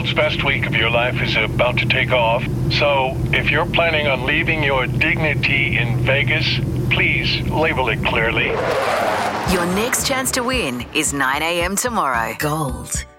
world's best week of your life is about to take off. So, if you're planning on leaving your dignity in Vegas, please label it clearly. Your next chance to win is 9 a.m. tomorrow. Gold